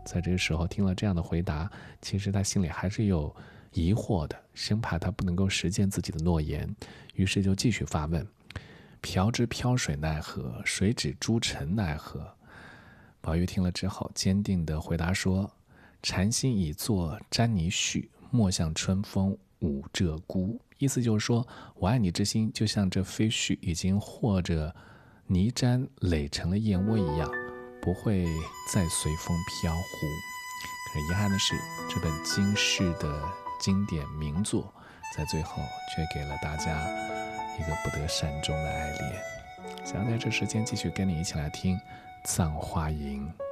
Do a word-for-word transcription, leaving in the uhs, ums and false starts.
在这个时候听了这样的回答，其实他心里还是有疑惑的，生怕他不能够实现自己的诺言，于是就继续发问：瓢之漂水奈何？水指诸尘奈何？宝玉听了之后，坚定地回答说：禅心已作沾泥絮，莫向春风舞鹧鸪。意思就是说，我爱你之心就像这飞絮已经和着泥毡垒成了燕窝一样，不会再随风飘忽。可遗憾的是，这本经世的经典名作，在最后却给了大家一个不得善终的爱恋。想要在这时间继续跟你一起来听《葬花吟》。